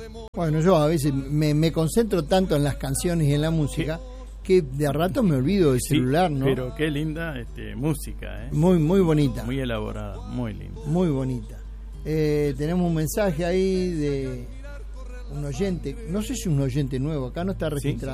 Bueno, yo a veces me concentro tanto en las canciones y en la música que de a rato me olvido del celular, ¿no? Pero qué linda música, Muy, muy bonita. Muy elaborada, muy linda. Muy bonita. Tenemos un mensaje ahí de un oyente, no sé si un oyente nuevo, acá no está registrado.